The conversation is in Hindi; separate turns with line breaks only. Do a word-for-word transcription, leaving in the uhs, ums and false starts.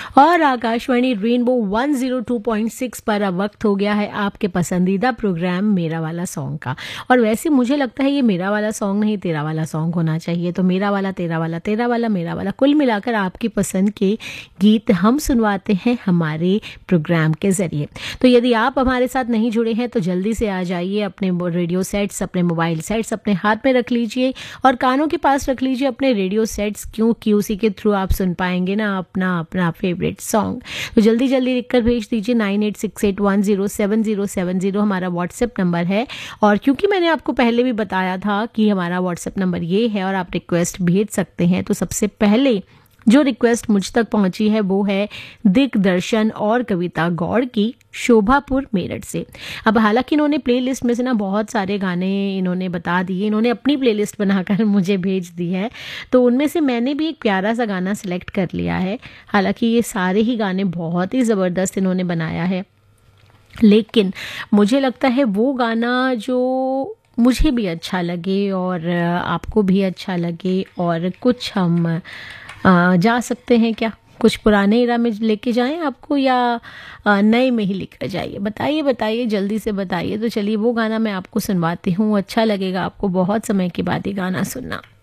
और Akashvani rainbow one zero two point six पर अब वक्त हो गया है आपके पसंदीदा प्रोग्राम मेरा वाला सॉन्ग का। और वैसे मुझे लगता है ये मेरा वाला सॉन्ग नहीं, तेरा वाला सॉन्ग होना चाहिए। तो मेरा वाला, तेरा वाला, तेरा वाला, मेरा वाला, कुल मिलाकर आपकी पसंद के गीत हम सुनवाते हैं हमारे प्रोग्राम के ज़रिए। तो यदि आप हमारे साथ नहीं जुड़े हैं तो जल्दी से आ जाइए, अपने रेडियो सेट्स, अपने मोबाइल सेट्स अपने हाथ में रख लीजिए और कानों के पास रख लीजिए अपने रेडियो सेट्स, क्योंकि उसी के थ्रू आप सुन पाएंगे ना अपना अपना फेवरेट सॉन्ग। तो जल्दी जल्दी लिखकर भेज दीजिए nine eight six eight one zero seven zero seven zero हमारा व्हाट्सएप नंबर है। और क्योंकि मैंने आपको पहले भी बताया था कि हमारा व्हाट्सएप नंबर ये है और आप रिक्वेस्ट भेज सकते हैं, तो सबसे पहले जो रिक्वेस्ट मुझ तक पहुंची है वो है दिग्दर्शन और कविता गौड़ की, शोभापुर मेरठ से। अब हालांकि इन्होंने प्लेलिस्ट में से ना बहुत सारे गाने इन्होंने बता दिए, इन्होंने अपनी प्लेलिस्ट बनाकर मुझे भेज दी है, तो उनमें से मैंने भी एक प्यारा सा गाना सिलेक्ट कर लिया है। हालांकि ये सारे ही गाने बहुत ही ज़बरदस्त इन्होंने बनाया है, लेकिन मुझे लगता है वो गाना जो मुझे भी अच्छा लगे और आपको भी अच्छा लगे, और कुछ हम आ, जा सकते हैं क्या, कुछ पुराने इरा में लेके जाएं आपको या नए में ही लेकर जाइए, बताइए बताइए जल्दी से बताइए। तो चलिए वो गाना मैं आपको सुनवाती हूँ, अच्छा लगेगा आपको बहुत समय के बाद ये गाना सुनना।